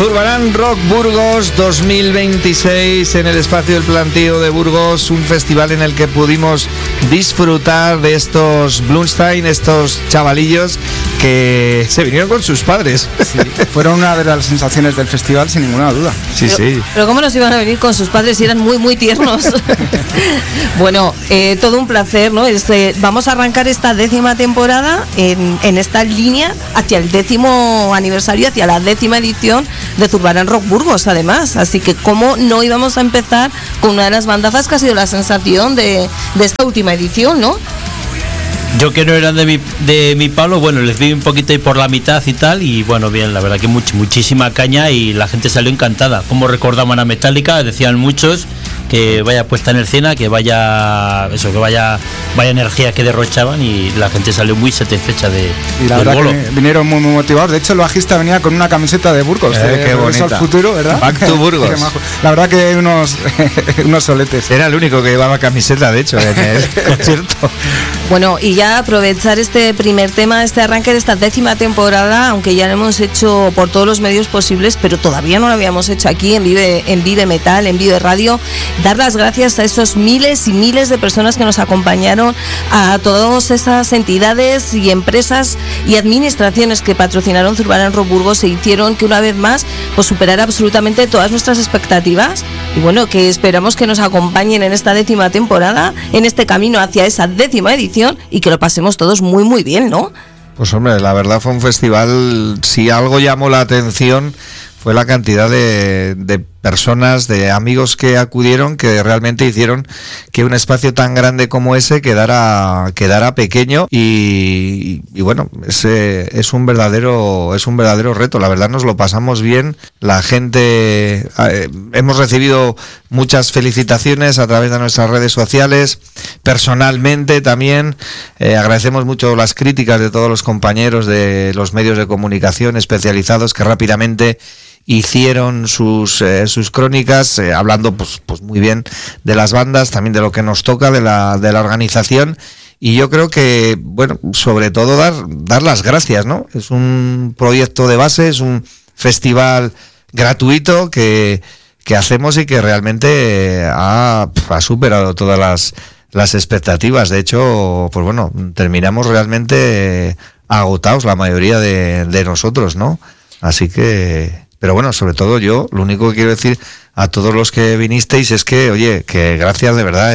Zurbarán Rock Burgos 2026 en el espacio del Plantío de Burgos, un festival en el que pudimos disfrutar de estos Blumstein, estos chavalillos que se vinieron con sus padres. Sí, fueron una de las sensaciones del festival, sin ninguna duda. Sí, sí. Pero ¿cómo nos iban a venir con sus padres si eran muy, muy tiernos? Bueno, todo un placer, ¿no? Vamos a arrancar esta 10ª temporada en esta línea hacia el 10º aniversario, hacia la 10ª edición de Zurbarán Rock Burgos, además. Así que cómo no íbamos a empezar con una de las bandazas que ha sido la sensación de esta última edición, ¿no? Yo que no eran de mi palo, bueno, les vi un poquito ahí por la mitad y tal, y bueno, bien, la verdad que muchísima caña y la gente salió encantada. Como recordaban a Metallica, decían muchos que vaya puesta en escena, que vaya energía que derrochaban, y la gente salió muy satisfecha y la verdad bolo. Que vinieron muy motivados. De hecho, el bajista venía con una camiseta de Burgos, qué bonita. Al futuro, ¿verdad? Back to Burgos. La verdad que hay unos soletes. Era el único que llevaba camiseta, de hecho, en el concierto. Bueno, y ya aprovechar este primer tema, este arranque de esta 10ª temporada, aunque ya lo hemos hecho por todos los medios posibles, pero todavía no lo habíamos hecho aquí en Vive Metal, en Vive Radio. Dar las gracias a esos miles y miles de personas que nos acompañaron, a todas esas entidades y empresas y administraciones que patrocinaron Zurbarán Rock Burgos e hicieron que una vez más pues superara absolutamente todas nuestras expectativas, y bueno, que esperamos que nos acompañen en esta 10ª temporada, en este camino hacia esa 10ª edición, y que lo pasemos todos muy muy bien, ¿no? Pues hombre, la verdad fue un festival, si algo llamó la atención fue la cantidad de personas, de amigos que acudieron, que realmente hicieron que un espacio tan grande como ese quedara pequeño, y bueno, es un verdadero reto. La verdad nos lo pasamos bien, la gente hemos recibido muchas felicitaciones a través de nuestras redes sociales, personalmente también agradecemos mucho las críticas de todos los compañeros de los medios de comunicación especializados que rápidamente hicieron sus crónicas, hablando pues muy bien de las bandas, también de lo que nos toca, de la organización, y yo creo que, bueno, sobre todo dar las gracias, ¿no? Es un proyecto de base, es un festival gratuito que hacemos y que realmente ha superado todas las expectativas. De hecho, pues bueno, terminamos realmente agotados la mayoría de nosotros, ¿no? Así que... Pero bueno, sobre todo yo, lo único que quiero decir a todos los que vinisteis es que, oye, que gracias de verdad,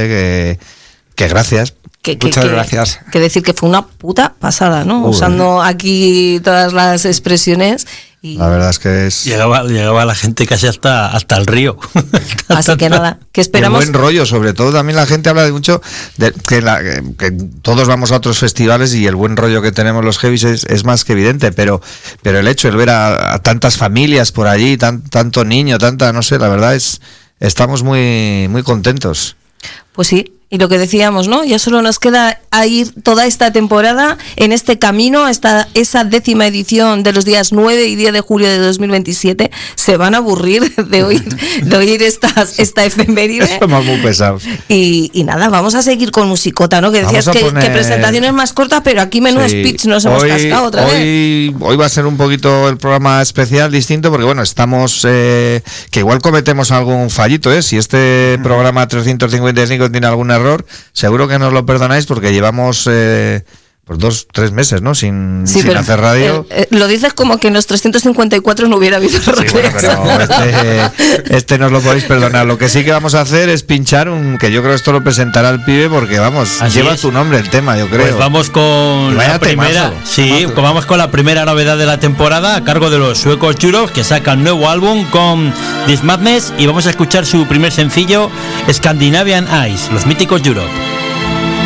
que gracias. Muchas gracias. Que decir que fue una puta pasada, ¿no? Usando aquí todas las expresiones. Y la verdad es que llegaba la gente casi hasta el río. Así que nada, que esperamos. El buen rollo, sobre todo también la gente habla de mucho de que todos vamos a otros festivales y el buen rollo que tenemos los heavies es más que evidente, pero el hecho de ver a tantas familias por allí, tanto niño, no sé, la verdad estamos muy muy contentos. Pues sí. Y lo que decíamos, ¿no? Ya solo nos queda ir toda esta temporada en este camino hasta esa 10ª edición de los días 9 y 10 de julio de 2027. Se van a aburrir de oír esta efeméride. Somos muy pesados. Y nada, vamos a seguir con musicota, ¿no? Que decías que presentación es más corta, pero aquí menudo speech nos hemos cascado otra vez. Hoy va a ser un poquito el programa especial, distinto, porque bueno, estamos... que igual cometemos algún fallito, ¿eh? Si este programa 355 tiene alguna error, seguro que nos lo perdonáis, porque llevamos pues 2-3 meses, ¿no? sin hacer radio. Lo dices como que en los 354 no hubiera habido errores. Sí, bueno, pero este nos lo podéis perdonar. Lo que sí que vamos a hacer es pinchar que yo creo que esto lo presentará el pibe, porque vamos, así lleva es. tu nombre el tema, yo creo. Pues vamos con la primera. Vamos con la primera novedad de la temporada, a cargo de los suecos Europe, que sacan nuevo álbum con This Madness, y vamos a escuchar su primer sencillo, Scandinavian Eyes, los míticos Europe.